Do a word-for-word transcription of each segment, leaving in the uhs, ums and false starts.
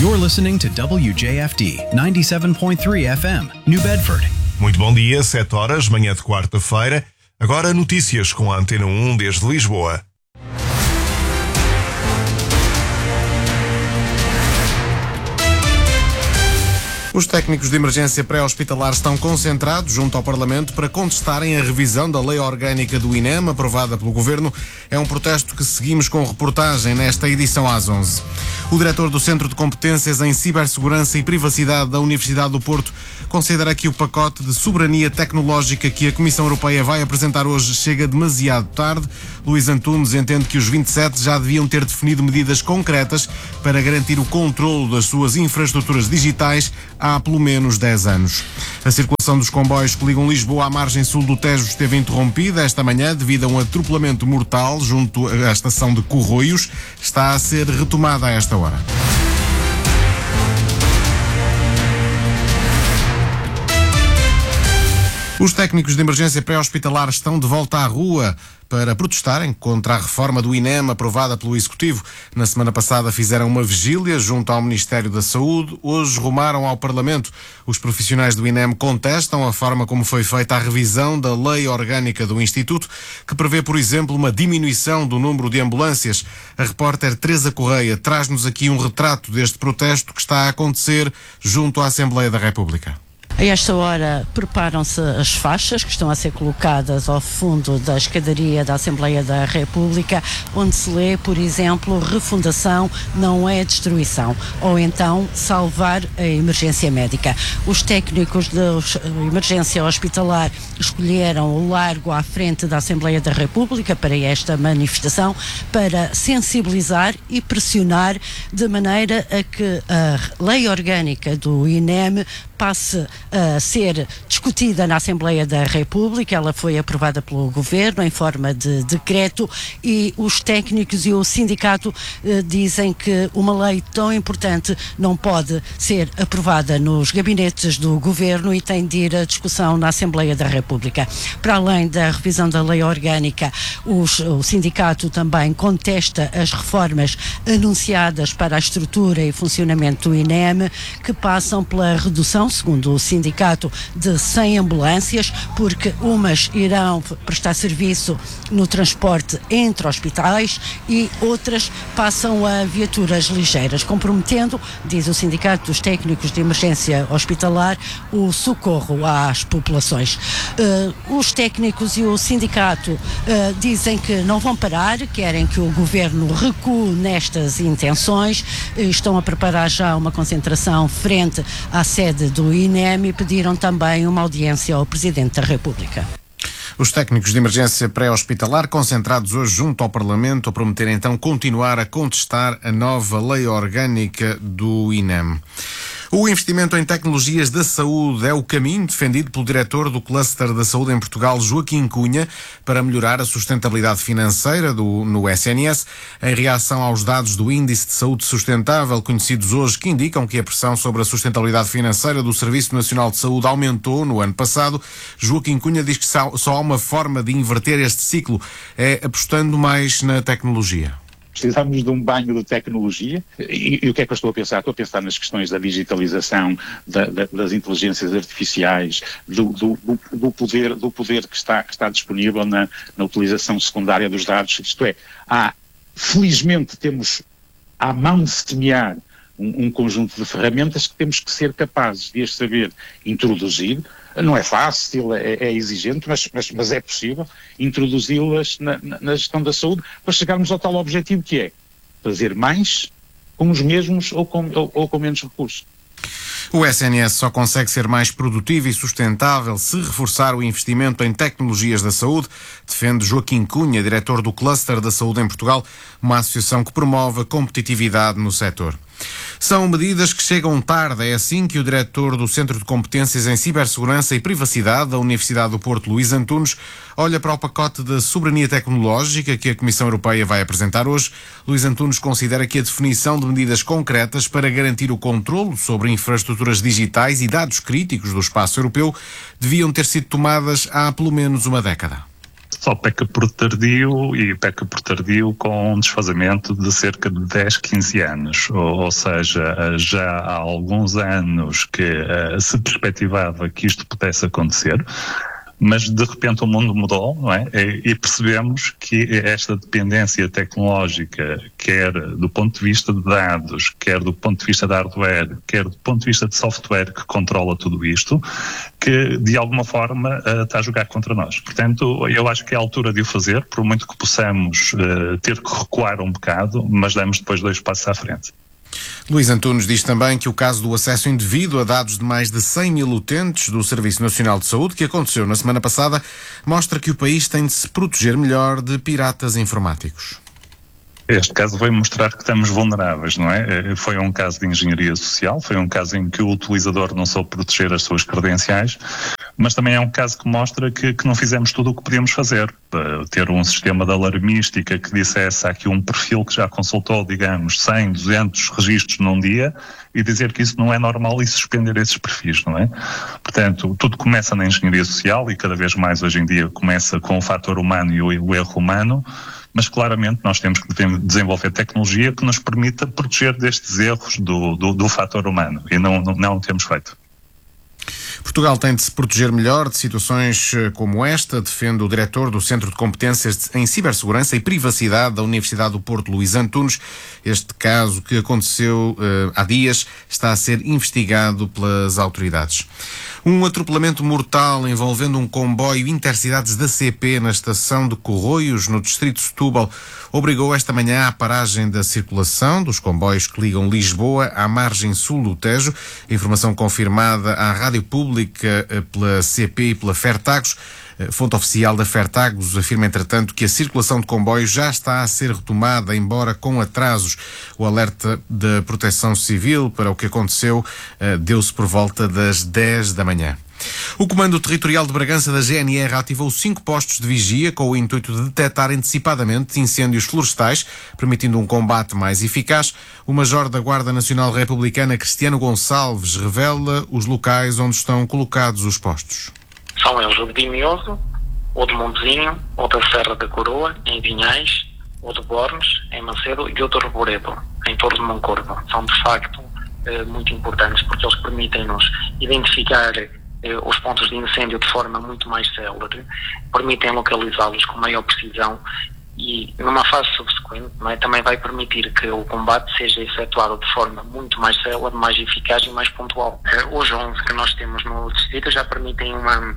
You're listening to W J F D ninety-seven point three F M, New Bedford. Muito bom dia, sete horas, manhã de quarta-feira. Agora notícias com a Antena um desde Lisboa. Os técnicos de emergência pré-hospitalar estão concentrados junto ao Parlamento para contestarem a revisão da lei orgânica do I N E M, aprovada pelo Governo. É um protesto que seguimos com reportagem nesta edição às onze. O diretor do Centro de Competências em Cibersegurança e Privacidade da Universidade do Porto considera que o pacote de soberania tecnológica que a Comissão Europeia vai apresentar hoje chega demasiado tarde. Luís Antunes entende que os vinte e sete já deviam ter definido medidas concretas para garantir o controlo das suas infraestruturas digitais há pelo menos dez anos. A circulação dos comboios que ligam Lisboa à margem sul do Tejo esteve interrompida esta manhã devido a um atropelamento mortal junto à estação de Corroios. Está a ser retomada a esta hora. Os técnicos de emergência pré-hospitalar estão de volta à rua para protestarem contra a reforma do I N E M aprovada pelo Executivo. Na semana passada fizeram uma vigília junto ao Ministério da Saúde. Hoje rumaram ao Parlamento. Os profissionais do I N E M contestam a forma como foi feita a revisão da lei orgânica do Instituto, que prevê, por exemplo, uma diminuição do número de ambulâncias. A repórter Teresa Correia traz-nos aqui um retrato deste protesto que está a acontecer junto à Assembleia da República. A esta hora preparam-se as faixas que estão a ser colocadas ao fundo da escadaria da Assembleia da República, onde se lê, por exemplo, refundação não é destruição, ou então salvar a emergência médica. Os técnicos da emergência hospitalar escolheram o largo à frente da Assembleia da República para esta manifestação, para sensibilizar e pressionar de maneira a que a lei orgânica do I N E M passe a ser discutida na Assembleia da República. Ela foi aprovada pelo Governo em forma de decreto e os técnicos e o sindicato eh, dizem que uma lei tão importante não pode ser aprovada nos gabinetes do Governo e tem de ir à discussão na Assembleia da República. Para além da revisão da lei orgânica, os, o sindicato também contesta as reformas anunciadas para a estrutura e funcionamento do I N E M, que passam pela redução, segundo o sindicato, de cem ambulâncias, porque umas irão prestar serviço no transporte entre hospitais e outras passam a viaturas ligeiras, comprometendo, diz o sindicato dos técnicos de emergência hospitalar, o socorro às populações. Uh, os técnicos e o sindicato uh, dizem que não vão parar, querem que o Governo recue nestas intenções, uh, estão a preparar já uma concentração frente à sede do I N E M e pediram também uma audiência ao Presidente da República. Os técnicos de emergência pré-hospitalar concentrados hoje junto ao Parlamento a prometer então continuar a contestar a nova lei orgânica do I N E M. O investimento em tecnologias da saúde é o caminho defendido pelo diretor do Cluster da Saúde em Portugal, Joaquim Cunha, para melhorar a sustentabilidade financeira do, no S N S, em reação aos dados do Índice de Saúde Sustentável, conhecidos hoje, que indicam que a pressão sobre a sustentabilidade financeira do Serviço Nacional de Saúde aumentou no ano passado. Joaquim Cunha diz que só, só há uma forma de inverter este ciclo, é apostando mais na tecnologia. Precisamos de um banho de tecnologia e, e o que é que eu estou a pensar? Estou a pensar nas questões da digitalização, da, da, das inteligências artificiais, do, do, do, poder, do poder que está, que está disponível na, na utilização secundária dos dados. Isto é, há, felizmente temos à mão de semear um, um conjunto de ferramentas que temos que ser capazes de as saber introduzir. Não é fácil, é, é exigente, mas, mas, mas é possível introduzi-las na, na, na gestão da saúde para chegarmos ao tal objetivo que é fazer mais com os mesmos ou com, ou, ou com menos recursos. O S N S só consegue ser mais produtivo e sustentável se reforçar o investimento em tecnologias da saúde, defende Joaquim Cunha, diretor do Cluster da Saúde em Portugal, uma associação que promove a competitividade no setor. São medidas que chegam tarde, é assim que o diretor do Centro de Competências em Cibersegurança e Privacidade da Universidade do Porto, Luís Antunes, olha para o pacote de soberania tecnológica que a Comissão Europeia vai apresentar hoje. Luís Antunes considera que a definição de medidas concretas para garantir o controlo sobre infraestruturas digitais e dados críticos do espaço europeu deviam ter sido tomadas há pelo menos uma década. só peca por tardio e peca por tardio com um desfazamento de cerca de dez, quinze anos. Ou, ou seja, já há alguns anos que uh, se perspectivava que isto pudesse acontecer, mas de repente o mundo mudou, não é? E percebemos que esta dependência tecnológica, quer do ponto de vista de dados, quer do ponto de vista de hardware, quer do ponto de vista de software que controla tudo isto, que de alguma forma uh, está a jogar contra nós. Portanto, eu acho que é a altura de o fazer, por muito que possamos uh, ter que recuar um bocado, mas damos depois dois passos à frente. Luís Antunes diz também que o caso do acesso indevido a dados de mais de cem mil utentes do Serviço Nacional de Saúde, que aconteceu na semana passada, mostra que o país tem de se proteger melhor de piratas informáticos. Este caso veio mostrar que estamos vulneráveis, não é? Foi um caso de engenharia social, foi um caso em que o utilizador não soube proteger as suas credenciais, mas também é um caso que mostra que, que não fizemos tudo o que podíamos fazer. Ter um sistema de alarmística que dissesse há aqui um perfil que já consultou, digamos, cem, duzentos registros num dia e dizer que isso não é normal e suspender esses perfis, não é? Portanto, tudo começa na engenharia social e cada vez mais hoje em dia começa com o fator humano e o, o erro humano, mas claramente nós temos que desenvolver tecnologia que nos permita proteger destes erros do, do, do fator humano e não, não, não temos feito. Portugal tem de se proteger melhor de situações como esta, defende o diretor do Centro de Competências em Cibersegurança e Privacidade da Universidade do Porto, Luís Antunes. Este caso que aconteceu uh, há dias está a ser investigado pelas autoridades. Um atropelamento mortal envolvendo um comboio intercidades da C P na estação de Corroios, no distrito de Setúbal, obrigou esta manhã à paragem da circulação dos comboios que ligam Lisboa à margem sul do Tejo. Informação confirmada à Rádio Pública pela C P e pela Fertagos. Fonte oficial da Fertagos afirma, entretanto, que a circulação de comboios já está a ser retomada, embora com atrasos. O alerta da Proteção Civil para o que aconteceu deu-se por volta das dez da manhã. O Comando Territorial de Bragança da G N R ativou cinco postos de vigia com o intuito de detectar antecipadamente incêndios florestais, permitindo um combate mais eficaz. O Major da Guarda Nacional Republicana, Cristiano Gonçalves, revela os locais onde estão colocados os postos. São eles o de Dimioso, o de Montezinho, o da Serra da Coroa, em Vinhais, o de Bornes, em Macedo, e o de Reboredo, em Torre de Moncorvo. São, de facto, muito importantes porque eles permitem-nos identificar os pontos de incêndio de forma muito mais célere, permitem localizá-los com maior precisão e, numa fase subsequente, não é, também vai permitir que o combate seja efetuado de forma muito mais célere, mais eficaz e mais pontual. Os onze que nós temos no distrito já permitem uma,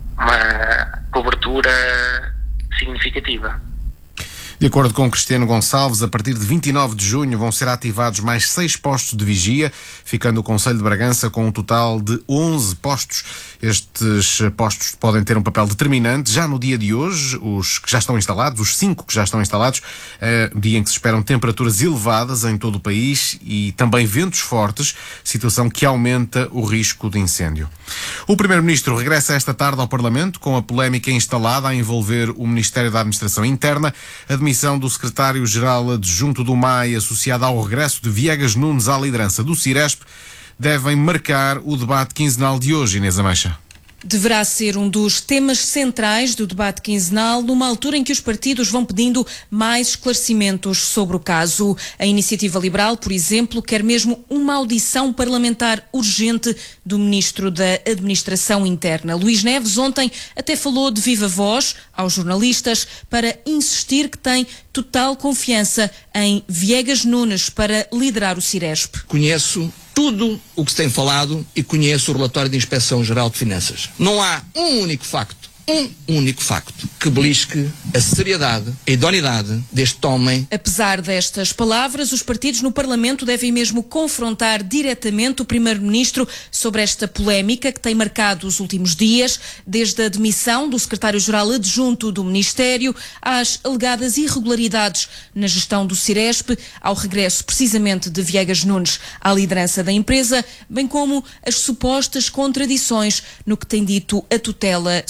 uma cobertura significativa. De acordo com Cristiano Gonçalves, a partir de vinte e nove de junho vão ser ativados mais seis postos de vigia, ficando o Concelho de Bragança com um total de onze postos. Estes postos podem ter um papel determinante já no dia de hoje, os que já estão instalados, os cinco que já estão instalados, é, dia em que se esperam temperaturas elevadas em todo o país e também ventos fortes, situação que aumenta o risco de incêndio. O Primeiro-Ministro regressa esta tarde ao Parlamento com a polémica instalada a envolver o Ministério da Administração Interna, a demissão do secretário-geral adjunto do M A I associada ao regresso de Viegas Nunes à liderança do Ciresp devem marcar o debate quinzenal de hoje, Inês Ameixa. Deverá ser um dos temas centrais do debate quinzenal, numa altura em que os partidos vão pedindo mais esclarecimentos sobre o caso. A Iniciativa Liberal, por exemplo, quer mesmo uma audição parlamentar urgente do Ministro da Administração Interna. Luís Neves ontem até falou de viva voz aos jornalistas para insistir que tem total confiança em Viegas Nunes para liderar o Ciresp. Conheço tudo o que se tem falado e conheço o relatório da Inspeção-Geral de Finanças. Não há um único facto, um único facto, que belisque a seriedade, a idoneidade deste homem. Apesar destas palavras, os partidos no Parlamento devem mesmo confrontar diretamente o Primeiro-Ministro sobre esta polémica que tem marcado os últimos dias, desde a demissão do secretário-geral adjunto do Ministério às alegadas irregularidades na gestão do Ciresp, ao regresso precisamente de Viegas Nunes à liderança da empresa, bem como as supostas contradições no que tem dito a tutela sobre este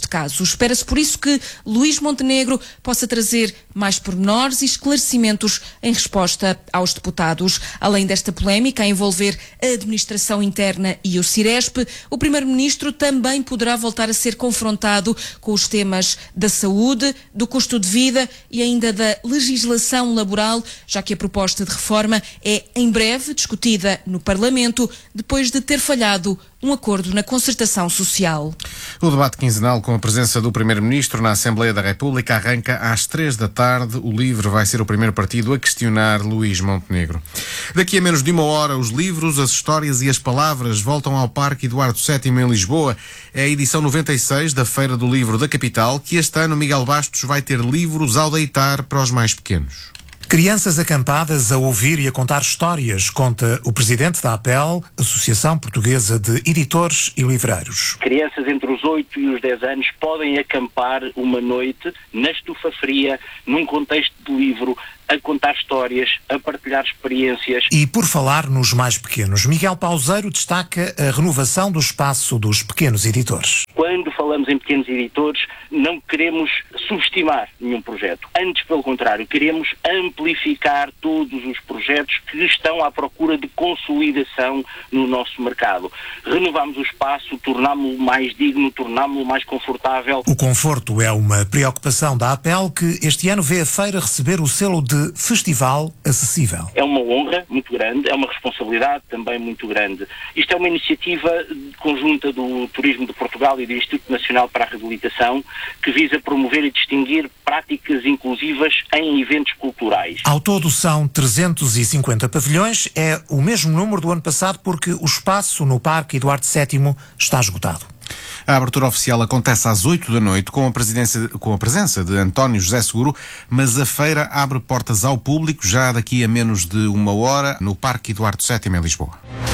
caso. Espera-se por isso que Luís Montenegro possa trazer mais pormenores e esclarecimentos em resposta aos deputados. Além desta polémica a envolver a administração interna e o Ciresp, o Primeiro-Ministro também poderá voltar a ser confrontado com os temas da saúde, do custo de vida e ainda da legislação laboral, já que a proposta de reforma é em breve discutida no Parlamento, depois de ter falhado um acordo na concertação social. O debate quinzenal com a presença do Primeiro-Ministro na Assembleia da República arranca às três da tarde. O LIVRE vai ser o primeiro partido a questionar Luís Montenegro. Daqui a menos de uma hora, os livros, as histórias e as palavras voltam ao Parque Eduardo sétimo em Lisboa. É a edição noventa e seis da Feira do Livro da capital, que este ano Miguel Bastos vai ter livros ao deitar para os mais pequenos. Crianças acampadas a ouvir e a contar histórias, conta o presidente da APEL, Associação Portuguesa de Editores e Livreiros. Crianças entre os oito e os dez anos podem acampar uma noite na estufa fria, num contexto de livro, a contar histórias, a partilhar experiências. E por falar nos mais pequenos, Miguel Pauseiro destaca a renovação do espaço dos pequenos editores. Quando falamos em pequenos editores, não queremos subestimar nenhum projeto. Antes, pelo contrário, queremos amplificar todos os projetos que estão à procura de consolidação no nosso mercado. Renovamos o espaço, tornámo-lo mais digno, tornámo-lo mais confortável. O conforto é uma preocupação da APEL, que este ano vê a feira receber o selo de Festival Acessível. É uma honra muito grande, é uma responsabilidade também muito grande. Isto é uma iniciativa conjunta do Turismo de Portugal e do Instituto Nacional para a Reabilitação, que visa promover e distinguir práticas inclusivas em eventos culturais. Ao todo são trezentos e cinquenta pavilhões, é o mesmo número do ano passado, porque o espaço no Parque Eduardo sétimo está esgotado. A abertura oficial acontece às oito da noite com a, presidência, com a presença de António José Seguro, mas a feira abre portas ao público já daqui a menos de uma hora no Parque Eduardo sétimo em Lisboa.